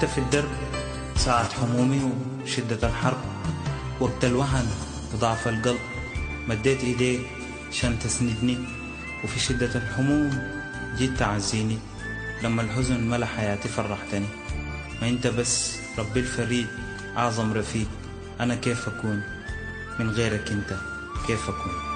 في الدرب ساعة همومي وشدة الحرب، وقت الوهن وضعف القلب مديت ايديك عشان تسندني، وفي شدة الحموم جيت تعزيني، لما الحزن ملا حياتي فرحتني. ما انت بس ربي الفريد أعظم رفيق، أنا كيف أكون من غيرك؟ انت كيف أكون؟